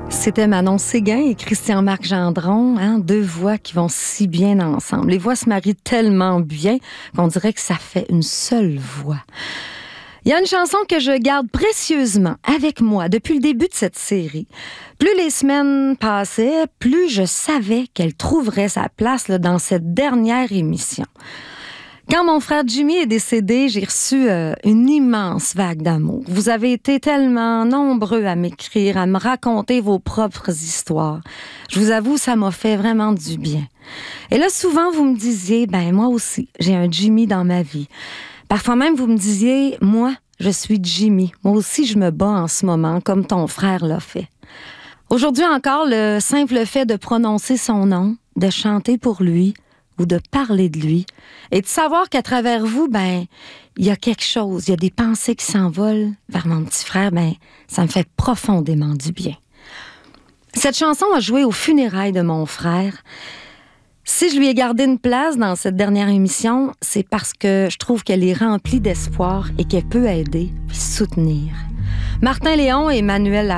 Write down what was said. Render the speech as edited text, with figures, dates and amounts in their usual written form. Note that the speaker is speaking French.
C'était Manon Séguin et Christian-Marc Gendron, deux voix qui vont si bien ensemble. Les voix se marient tellement bien qu'on dirait que ça fait une seule voix. Il y a une chanson que je garde précieusement avec moi depuis le début de cette série. Plus les semaines passaient, plus je savais qu'elle trouverait sa place dans cette dernière émission. Quand mon frère Jimmy est décédé, j'ai reçu une immense vague d'amour. Vous avez été tellement nombreux à m'écrire, à me raconter vos propres histoires. Je vous avoue, ça m'a fait vraiment du bien. Et là, souvent, vous me disiez, moi aussi, j'ai un Jimmy dans ma vie. Parfois même, vous me disiez, moi, je suis Jimmy. Moi aussi, je me bats en ce moment, comme ton frère l'a fait. Aujourd'hui encore, le simple fait de prononcer son nom, de chanter pour lui, ou de parler de lui, et de savoir qu'à travers vous, il y a quelque chose, il y a des pensées qui s'envolent vers mon petit frère, ça me fait profondément du bien. Cette chanson a joué aux funérailles de mon frère. Si je lui ai gardé une place dans cette dernière émission, c'est parce que je trouve qu'elle est remplie d'espoir et qu'elle peut aider et soutenir. Martin Léon et Emmanuel